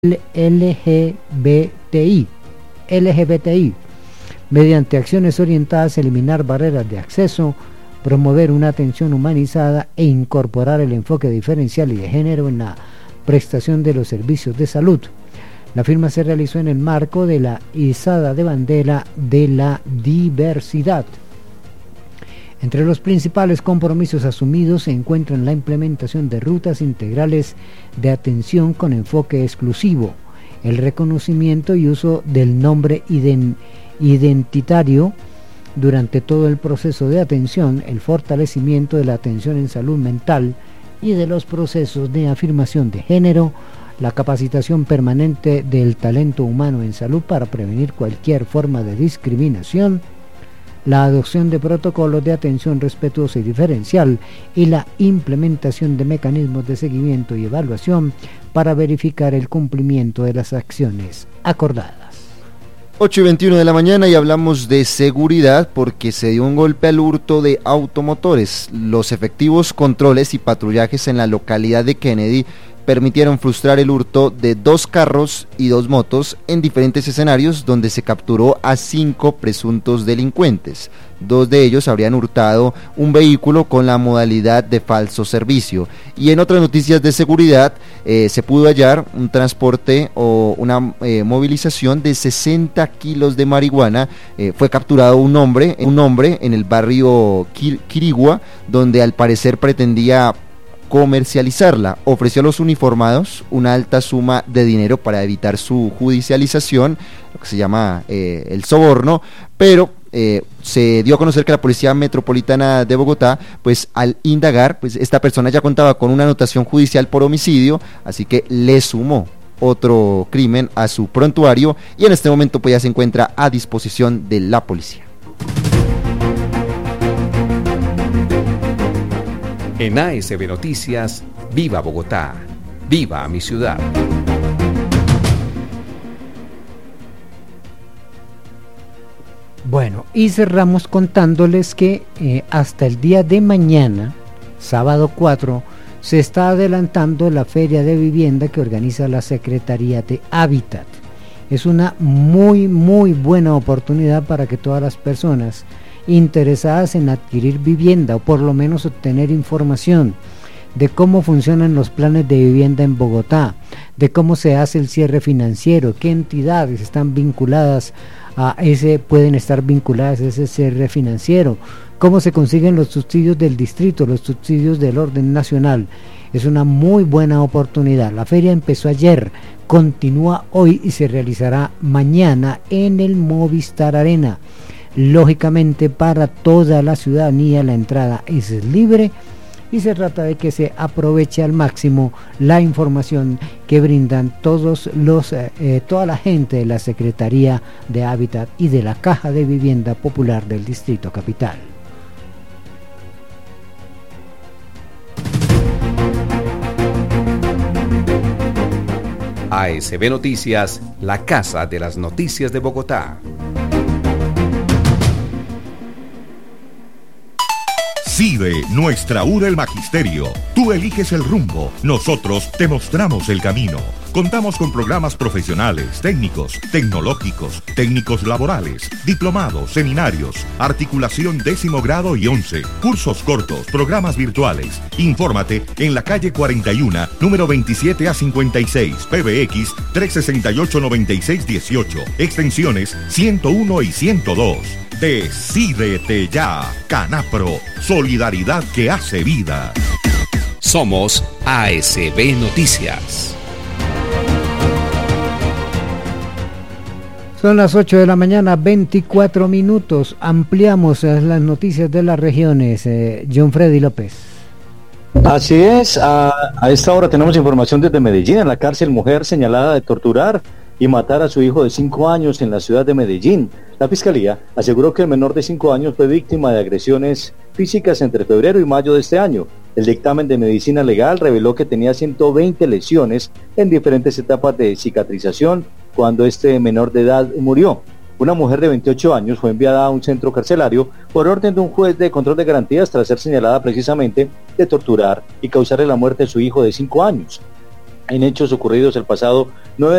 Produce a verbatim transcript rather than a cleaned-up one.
L G B T I, L G B T I, mediante acciones orientadas a eliminar barreras de acceso, promover una atención humanizada e incorporar el enfoque diferencial y de género en la prestación de los servicios de salud. La firma se realizó en el marco de la izada de bandera de la diversidad. Entre los principales compromisos asumidos se encuentran la implementación de rutas integrales de atención con enfoque exclusivo, el reconocimiento y uso del nombre ident- identitario durante todo el proceso de atención, el fortalecimiento de la atención en salud mental y de los procesos de afirmación de género, la capacitación permanente del talento humano en salud para prevenir cualquier forma de discriminación, la adopción de protocolos de atención respetuosa y diferencial y la implementación de mecanismos de seguimiento y evaluación para verificar el cumplimiento de las acciones acordadas. ocho y veintiuno de la mañana y hablamos de seguridad porque se dio un golpe al hurto de automotores. Los efectivos controles y patrullajes en la localidad de Kennedy permitieron frustrar el hurto de dos carros y dos motos en diferentes escenarios donde se capturó a cinco presuntos delincuentes. Dos de ellos habrían hurtado un vehículo con la modalidad de falso servicio. Y en otras noticias de seguridad, eh, se pudo hallar un transporte o una eh, movilización de sesenta kilos de marihuana. Eh, fue capturado un hombre, un hombre en el barrio Quirigua, donde al parecer pretendía comercializarla. Ofreció a los uniformados una alta suma de dinero para evitar su judicialización, lo que se llama eh, el soborno, pero eh, se dio a conocer que la Policía Metropolitana de Bogotá, pues al indagar, pues esta persona ya contaba con una anotación judicial por homicidio, así que le sumó otro crimen a su prontuario y en este momento pues ya se encuentra a disposición de la policía. En A S B Noticias, viva Bogotá, viva mi ciudad. Bueno, y cerramos contándoles que eh, hasta el día de mañana, sábado cuatro, se está adelantando la feria de vivienda que organiza la Secretaría de Hábitat. Es una muy, muy buena oportunidad para que todas las personas interesadas en adquirir vivienda o por lo menos obtener información de cómo funcionan los planes de vivienda en Bogotá, de cómo se hace el cierre financiero, qué entidades están vinculadas a ese, pueden estar vinculadas a ese cierre financiero, cómo se consiguen los subsidios del distrito, los subsidios del orden nacional. Es una muy buena oportunidad. La feria empezó ayer, continúa hoy y se realizará mañana en el Movistar Arena. Lógicamente para toda la ciudadanía la entrada es libre y se trata de que se aproveche al máximo la información que brindan todos los eh, toda la gente de la Secretaría de Hábitat y de la Caja de Vivienda Popular del Distrito Capital. A S B Noticias, la casa de las noticias de Bogotá. CIDE, nuestra U del Magisterio. Tú eliges el rumbo, nosotros te mostramos el camino. Contamos con programas profesionales, técnicos, tecnológicos, técnicos laborales, diplomados, seminarios, articulación décimo grado y once, cursos cortos, programas virtuales. Infórmate en la calle cuarenta y uno, número veintisiete a cincuenta y seis, P B X trescientos sesenta y ocho, noventa y seis dieciocho, extensiones ciento uno y ciento dos. Decídete ya, Canapro, solidaridad que hace vida. Somos A S B Noticias. Son las ocho de la mañana, veinticuatro minutos. Ampliamos las noticias de las regiones. Eh, John Freddy López. Así es, a, a esta hora tenemos información desde Medellín. En la cárcel, mujer señalada de torturar y matar a su hijo de cinco años en la ciudad de Medellín. La Fiscalía aseguró que el menor de cinco años fue víctima de agresiones físicas entre febrero y mayo de este año. El dictamen de medicina legal reveló que tenía ciento veinte lesiones en diferentes etapas de cicatrización cuando este menor de edad murió. Una mujer de veintiocho años fue enviada a un centro carcelario por orden de un juez de control de garantías tras ser señalada precisamente de torturar y causarle la muerte a su hijo de cinco años. en hechos ocurridos el pasado nueve